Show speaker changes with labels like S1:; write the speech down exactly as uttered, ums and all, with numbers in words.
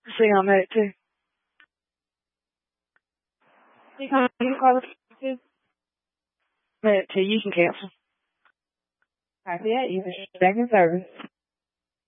S1: See on that too. You can you can call it too. That too. You can cancel. Copy that. You can back in service.